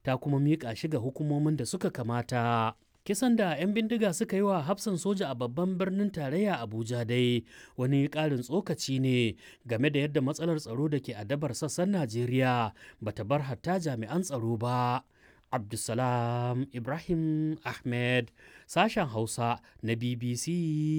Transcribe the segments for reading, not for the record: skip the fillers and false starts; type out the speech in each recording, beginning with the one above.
ta kuma miƙa shi ga hukumomin da suka kamata. Kisan da 'yan bindiga suka yi wa hafsan soja a babban birnin tarayya Abuja dai wani ƙarin tsokaci ne game da yadda matsalar tsaro da ke adabar sassan Najeriya bata bar hatta jami'an tsaro ba. Abdulsalam Ibrahim Ahmed, sashen Hausa na BBC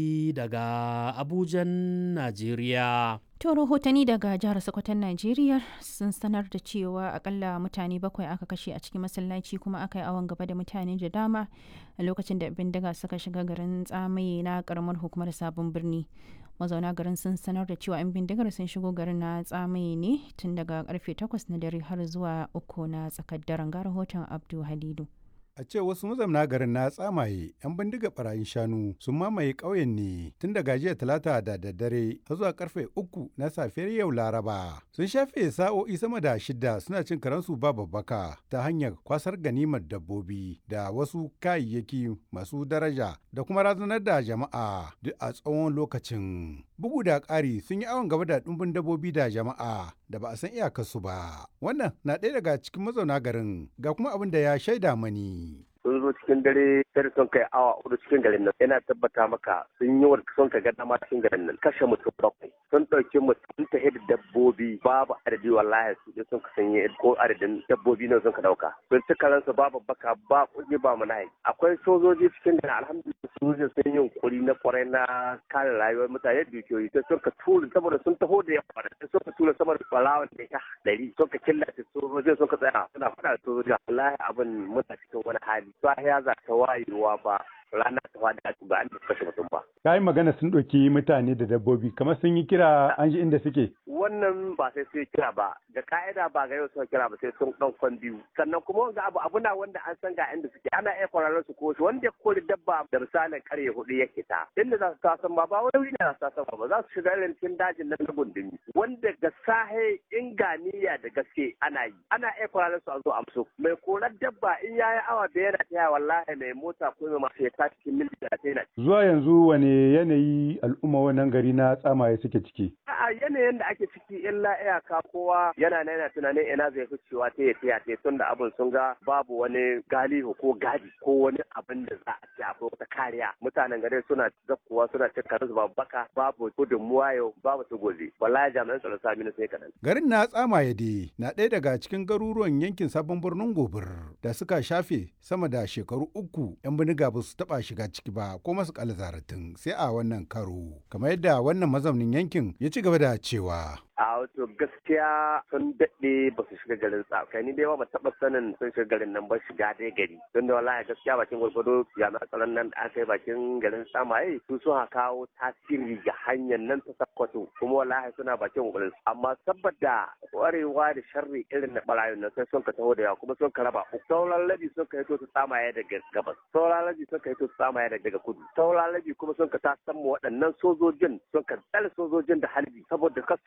daga Abujan, Najeriya. To rahotanni daga jihar Sokoton Najeriya sun sanar da cewa akalla mutane 7 aka kashe a cikin masallaci kuma aka yi awon gaba da mutane da dama a lokacin da bindiga suka shiga garin Tsamaye na karamar hukumar Sabon Birni. Mazauna garin sun sanar da cewa 'yan bindigar sun shigo garin na Tsamaye ne tun daga karfe 8 na dare har zuwa 3 na tsakar daren, ga rahoton Abdu Halidu. A ce wasu mazauna garin na Tsamaye 'yan bindiga barayin shanu sun mamaye ƙauyen ne tun daga jiya talata da daddare har zuwa karfe 3 na safiyar yau Laraba. Sun shafe sa'o'i sama da 6 suna cin karansu ba babbaka ta hanyar kwasar ganimar dabbobi da wasu kayayyaki masu daraja da kuma razanar da jama'a duk a tsawon lokacin. Bugu da ƙari sun yi awon gaba da ɗumbin dabbobi da jama'a da ba a san iyakarsu ba. Wannan na ɗaya daga cikin mazauna garin, ga kuma abin da ya shaida mani. Sun zo cikin dare sai sun kai awa 4 cikin garin nan, yana tabbata maka sun yi wa sun ka ga dama cikin garin nan, kashe mutum 7 sun ɗauki mutum ta hidda dabbobi babu adadi, wallahi su je sun ka sanye ko adadin dabbobi ne sun ka dauka, sun ci karansu babu baka ba kuɗi ba manayi. Akwai sojoji cikin garin, alhamdulillah sojoji sun yi yunkuri na kwarai na kare rayuwar mutane da dukiyoyi, sai sun ka tura saboda sun taho da yawa da sun ka tura saboda balawan da ya 100 sun ka killace sojojin sun ka tsaya suna faɗa da sojoji. Wallahi abin muna cikin wani hali, sahiya za ta wayewa ba rana ta fada a ba an kashe mutum ba. Ka yi magana sun ɗauki mutane da dabbobi kamar sun yi kira an ji inda suke. Wannan ba sai sun kira ba, da ka'ida ba ga yau sun kira ba sai sun ɗan biyu. Sannan kuma wanga abu na wanda an san ga inda suke, ana iya kwararren su ko wanda ya kori dabba da misalin karye 4 yake ta. Inda za su tasan ba wani wuri ne za su tasan ba, za su shiga irin cikin dajin nan na gundumi. Wanda ga sahe inganiya da gaske ana yi. Ana iya kwararren su a zo amso. Mai korar dabba in ya yi awa da yana taya wallahi mai mota ko mai masu ta cikin mil 30. Zuwa yanzu wane yanayi al'umma wannan gari na Tsamaye suke ciki? A yanayin da ake ciki illa iyaka kowa yana tunanin ina zai fi cewa ta yi tun da abin sun ga babu wani galihu ko gadi ko wani abin da za a ce akwai wata kariya. Mutanen gari suna zakkuwa suna cin karansu babu baka babu gudunmuwa yau babu su gobe. Wallahi jami'an tsaron sami na sai kaɗan. Garin na Tsamaye dai na ɗaya daga cikin garuruwan yankin sabon birnin Gobir da suka shafe sama da shekaru 3 'yan bindiga ba su taɓa shiga ciki ba ko masu zaratin sai a wannan karo, kamar yadda wannan mazaunin yankin ya ci gaba da cewa. A wato gaskiya sun daɗe ba su shiga garin Tsamaye, ni dai ba taɓa sanin sun shiga garin nan ba shiga dai gari, don da wallahi gaskiya bakin gwargwado jami'an tsaron nan da aka yi bakin garin Tsamaye su suna kawo tasiri ga hanyar nan ta Sokoto, kuma wallahi suna bakin gwargwado, amma saboda kwarewa da sharri irin na barayin nan sai sun ka taho da yawa kuma sun ka raba uku. Sauran labi sun ka hito su Tsamaye daga gabas, sauran labi sun ka hito su Tsamaye daga kudu, sauran labi kuma sun ka tasan mu waɗannan sojojin sun ka tsare sojojin da halbi saboda kas